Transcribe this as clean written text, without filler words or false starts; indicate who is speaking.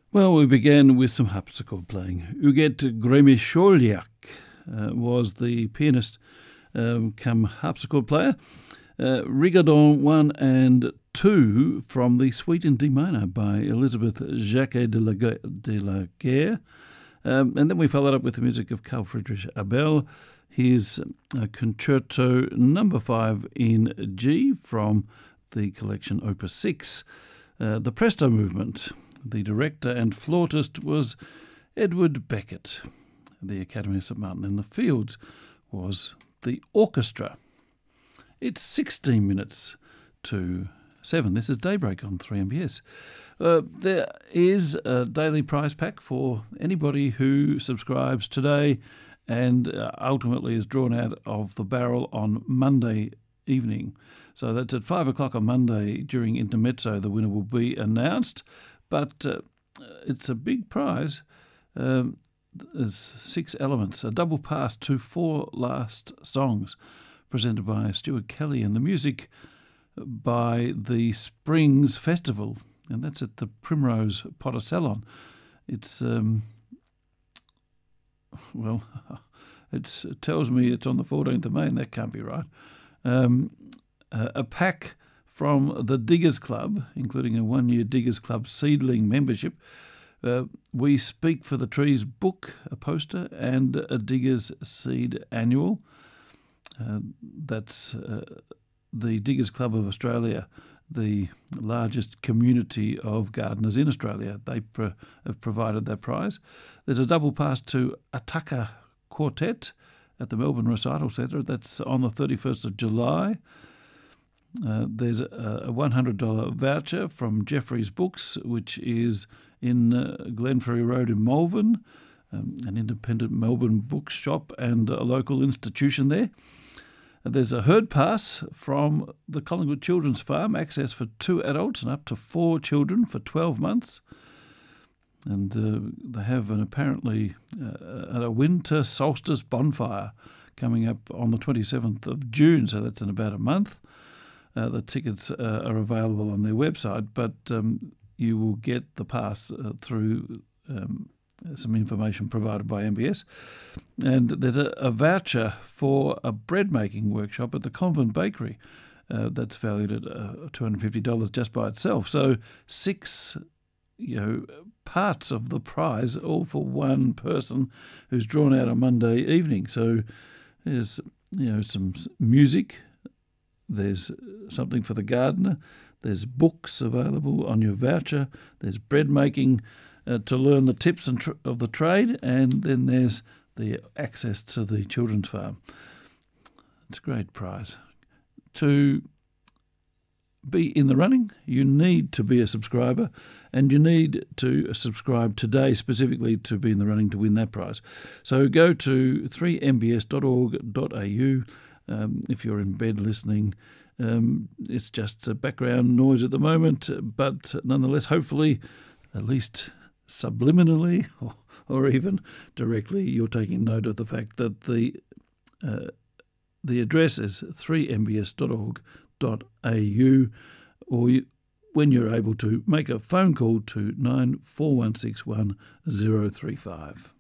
Speaker 1: Well, we began with some harpsichord playing. Huguette Grémicholiac was the pianist come harpsichord player. Rigaudon 1 and 2 from the Suite in D minor by Elizabeth Jacquet de la Guerre. And then we followed up with the music of Carl Friedrich Abel, his Concerto No. 5 in G from the collection Opus 6. The Presto movement. The director and flautist was Edward Beckett. The Academy of St Martin in the Fields was the orchestra. It's 16 minutes to 7. This is Daybreak on 3MBS. There is a daily prize pack for anybody who subscribes today and ultimately is drawn out of the barrel on Monday evening. So that's at 5 o'clock on Monday during Intermezzo. The winner will be announced. But it's a big prize. There's 6 elements, a double pass to 4 last songs presented by Stuart Kelly and the music by the Springs Festival, and that's at the Primrose Potter Salon. It's, it tells me it's on the 14th of May, and that can't be right. A pack from the Diggers Club, including a 1-year Diggers Club seedling membership. We Speak for the Trees book, a poster, and a Diggers Seed Annual. That's the Diggers Club of Australia, the largest community of gardeners in Australia. They have provided that prize. There's a double pass to Ataka Quartet at the Melbourne Recital Centre. That's on the 31st of July. There's a $100 voucher from Jeffrey's Books, which is in Glenferrie Road in Malvern, an independent Melbourne bookshop and a local institution there. There's a herd pass from the Collingwood Children's Farm, access for 2 adults and up to 4 children for 12 months. And they have apparently a winter solstice bonfire coming up on the 27th of June, so that's in about a month. The tickets are available on their website, but you will get the pass through some information provided by MBS. And there's a voucher for a bread-making workshop at the Convent Bakery that's valued at $250 just by itself. So 6 parts of the prize, all for one person who's drawn out on Monday evening. So there's some music. There's something for the gardener. There's books available on your voucher. There's bread making to learn the tips of the trade. And then there's the access to the children's farm. It's a great prize. To be in the running, you need to be a subscriber, and you need to subscribe today specifically to be in the running to win that prize. So go to 3mbs.org.au. If you're in bed listening, it's just background noise at the moment, but nonetheless, hopefully, at least subliminally or even directly, you're taking note of the fact that the address is 3mbs.org.au, or when you're able to, make a phone call to 94161035.